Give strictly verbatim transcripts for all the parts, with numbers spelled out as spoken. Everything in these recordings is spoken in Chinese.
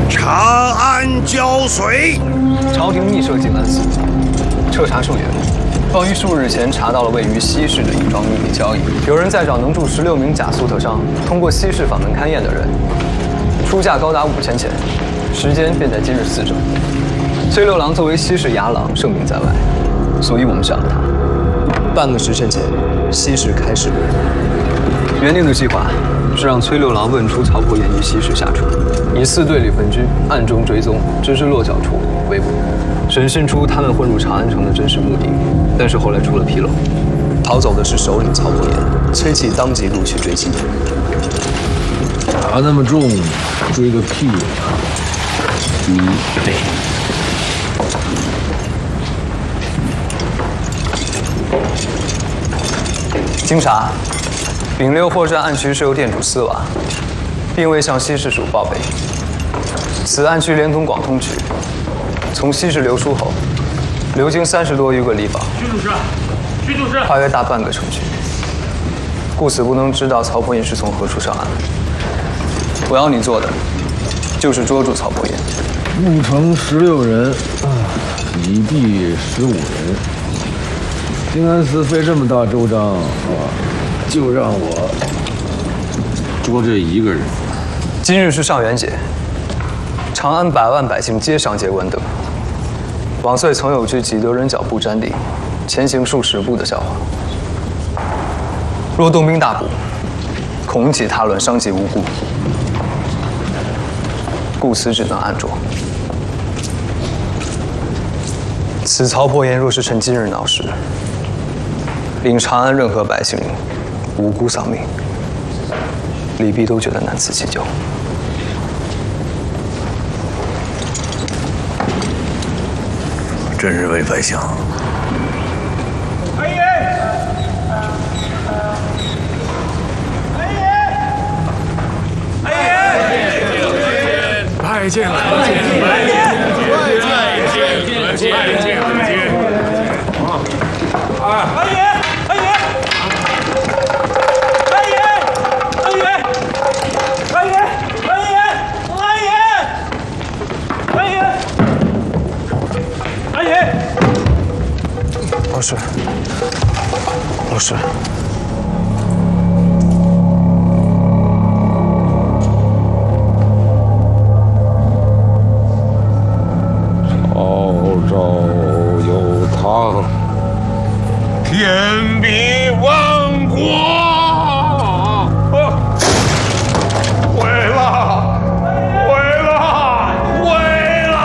查案交随。 朝廷密设静安寺，彻查数年。 方于数日前查到了位于西市的一桩秘密交易，有人在找能铸十六名假粟特商，通过西市法门勘验的人，出价高达五千钱，时间便在今日四周。崔六郎作为西市牙郎，盛名在外，所以我们选了他。半个时辰前，西市开市。原定的计划是让崔六郎问出曹伯言于西市下处，以四队里分居，暗中追踪，直至落脚处围捕。 审讯出他们混入长安城的真实目的，但是后来出了纰漏，逃走的是首领曹伯言，崔琦当即录取追击。 打那么重，追个屁呀！ 嗯，对。 经查，丙六货站暗区是由店主司瓦，并未向西市署报备。此暗区连同广通区。 从西市流出后，流经三十多余个里坊，徐主事，徐主事，跨越大半个城区，故此不能知道曹伯言是从何处上岸。我要你做的，就是捉住曹伯言。 入城十六人，已毙十五人。静安寺费这么大周章啊，就让我捉这一个人。 今日是上元节，长安百万百姓皆上街观灯。 往岁曾有句“几得人脚步沾地，前行数十步”的笑话。若动兵大捕，恐引起他乱，伤及无辜，故此只能暗捉。此曹伯言若是趁今日闹事，令长安任何百姓无辜丧命，李泌都觉得难辞其咎。 真是为百姓。 来也！来也！来也！ 拜见了，拜见，拜见，拜见，拜见，拜见。啊！ 来也！来也！来也！来也！来也！来也！来也！ 来也！ 老师，老师， 朝朝有堂， 天比万国。毁了，毁了，毁了！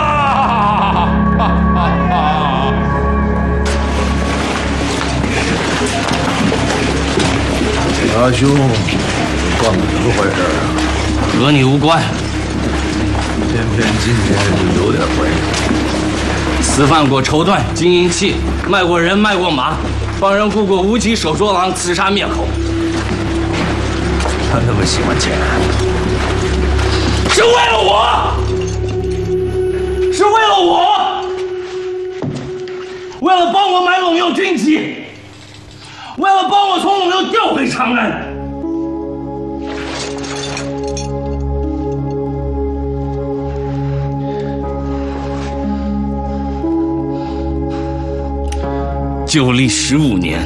阿兄，你干的什么坏事啊？ 和你无关。 偏偏今天就有点坏事。 私贩过绸缎、金银器，卖过人，卖过马，帮人雇过无极手镯郎，刺杀灭口。 他那么喜欢钱， 是为了我，是为了我，为了帮我买陇右军旗，为了帮我从陇右调回长安。 旧历十五年，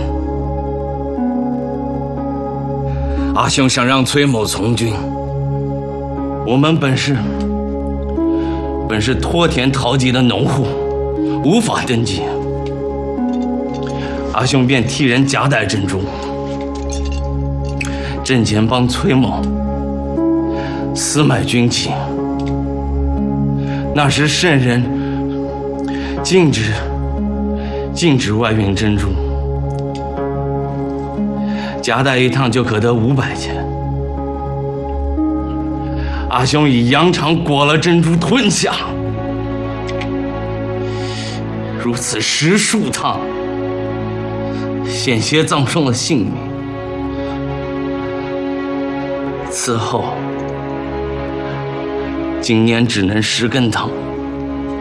阿兄想让崔某从军。我们本是本是脱田逃籍的农户，无法登记。阿兄便替人夹带珍珠，挣钱帮崔某私买军旗。那时圣人禁止。 禁止外运珍珠，夹带一趟就可得五百钱。阿兄以羊肠裹了珍珠吞下，如此十数趟，险些葬送了性命。此后，今年只能十根汤。